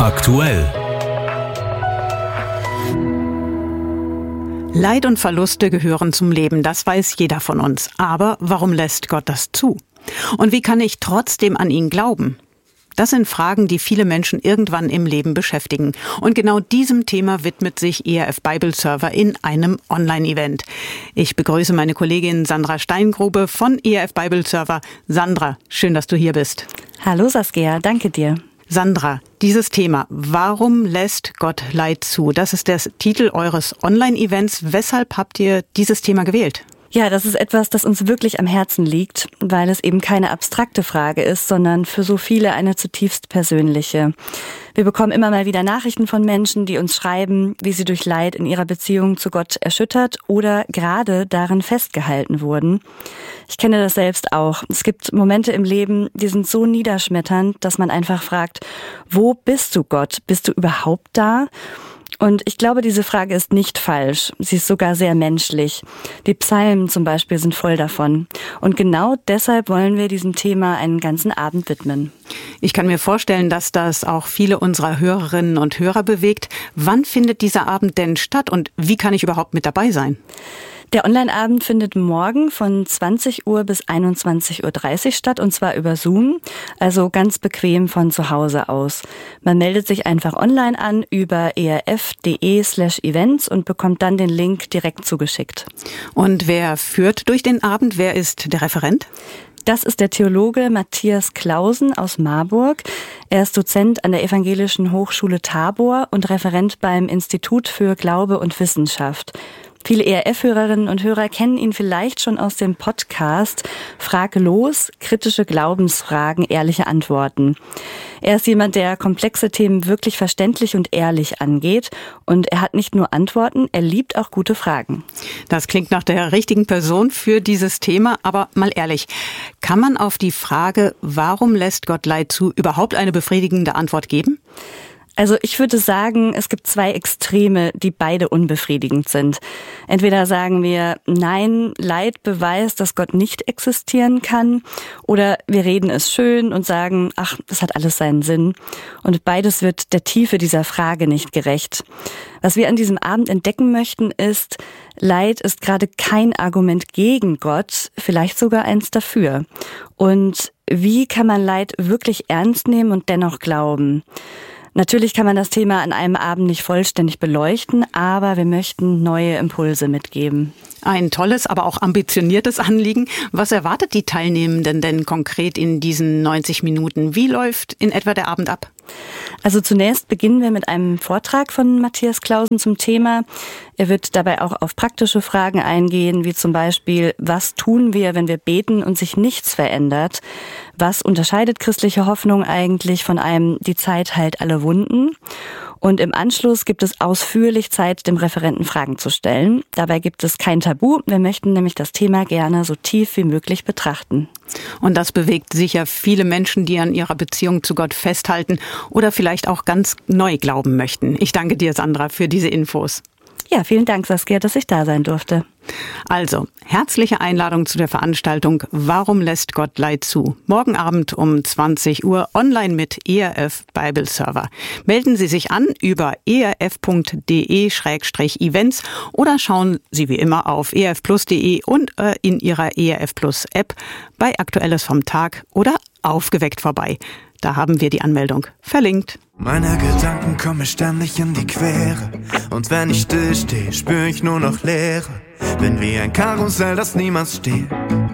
Aktuell. Leid und Verluste gehören zum Leben, das weiß jeder von uns. Aber warum lässt Gott das zu? Und wie kann ich trotzdem an ihn glauben? Das sind Fragen, die viele Menschen irgendwann im Leben beschäftigen. Und genau diesem Thema widmet sich ERF Bible Server in einem Online-Event. Ich begrüße meine Kollegin Sandra Steingrube von ERF Bible Server. Sandra, schön, dass du hier bist. Hallo Saskia, danke dir. Sandra, dieses Thema, warum lässt Gott Leid zu? Das ist der Titel eures Online-Events. Weshalb habt ihr dieses Thema gewählt? Ja, das ist etwas, das uns wirklich am Herzen liegt, weil es eben keine abstrakte Frage ist, sondern für so viele eine zutiefst persönliche. Wir bekommen immer mal wieder Nachrichten von Menschen, die uns schreiben, wie sie durch Leid in ihrer Beziehung zu Gott erschüttert oder gerade darin festgehalten wurden. Ich kenne das selbst auch. Es gibt Momente im Leben, die sind so niederschmetternd, dass man einfach fragt, wo bist du, Gott? Bist du überhaupt da? Und ich glaube, diese Frage ist nicht falsch. Sie ist sogar sehr menschlich. Die Psalmen zum Beispiel sind voll davon. Und genau deshalb wollen wir diesem Thema einen ganzen Abend widmen. Ich kann mir vorstellen, dass das auch viele unserer Hörerinnen und Hörer bewegt. Wann findet dieser Abend denn statt und wie kann ich überhaupt mit dabei sein? Der Online-Abend findet morgen von 20 Uhr bis 21.30 Uhr statt, und zwar über Zoom, also ganz bequem von zu Hause aus. Man meldet sich einfach online an über erf.de/events und bekommt dann den Link direkt zugeschickt. Und wer führt durch den Abend? Wer ist der Referent? Das ist der Theologe Matthias Clausen aus Marburg. Er ist Dozent an der Evangelischen Hochschule Tabor und Referent beim Institut für Glaube und Wissenschaft. Viele ERF-Hörerinnen und Hörer kennen ihn vielleicht schon aus dem Podcast Frag los, kritische Glaubensfragen, ehrliche Antworten. Er ist jemand, der komplexe Themen wirklich verständlich und ehrlich angeht. Und er hat nicht nur Antworten, er liebt auch gute Fragen. Das klingt nach der richtigen Person für dieses Thema. Aber mal ehrlich, kann man auf die Frage, warum lässt Gott Leid zu, überhaupt eine befriedigende Antwort geben? Also ich würde sagen, es gibt zwei Extreme, die beide unbefriedigend sind. Entweder sagen wir, nein, Leid beweist, dass Gott nicht existieren kann, oder wir reden es schön und sagen, ach, das hat alles seinen Sinn. Und beides wird der Tiefe dieser Frage nicht gerecht. Was wir an diesem Abend entdecken möchten, ist, Leid ist gerade kein Argument gegen Gott, vielleicht sogar eins dafür. Und wie kann man Leid wirklich ernst nehmen und dennoch glauben? Natürlich kann man das Thema an einem Abend nicht vollständig beleuchten, aber wir möchten neue Impulse mitgeben. Ein tolles, aber auch ambitioniertes Anliegen. Was erwartet die Teilnehmenden denn konkret in diesen 90 Minuten? Wie läuft in etwa der Abend ab? Also zunächst beginnen wir mit einem Vortrag von Matthias Clausen zum Thema. Er wird dabei auch auf praktische Fragen eingehen, wie zum Beispiel, was tun wir, wenn wir beten und sich nichts verändert? Was unterscheidet christliche Hoffnung eigentlich von einem, die Zeit heilt alle Wunden? Und im Anschluss gibt es ausführlich Zeit, dem Referenten Fragen zu stellen. Dabei gibt es kein Tabu. Wir möchten nämlich das Thema gerne so tief wie möglich betrachten. Und das bewegt sicher viele Menschen, die an ihrer Beziehung zu Gott festhalten oder vielleicht auch ganz neu glauben möchten. Ich danke dir, Sandra, für diese Infos. Ja, vielen Dank, Saskia, dass ich da sein durfte. Also, herzliche Einladung zu der Veranstaltung Warum lässt Gott Leid zu? Morgen Abend um 20 Uhr online mit ERF Bible Server. Melden Sie sich an über erf.de/events oder schauen Sie wie immer auf erfplus.de und in Ihrer ERF Plus App bei Aktuelles vom Tag oder Aufgeweckt vorbei. Da haben wir die Anmeldung verlinkt. Meine Gedanken kommen mir ständig in die Quere. Und wenn ich still stehe, spüre ich nur noch Leere. Bin wie ein Karussell, das niemals steht.